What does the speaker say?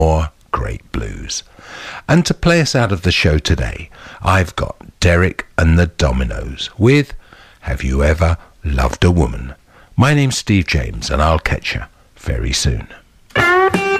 more great blues. And to play us out of the show today, I've got Derek and the Dominoes with Have You Ever Loved a Woman? My name's Steve James, and I'll catch you very soon.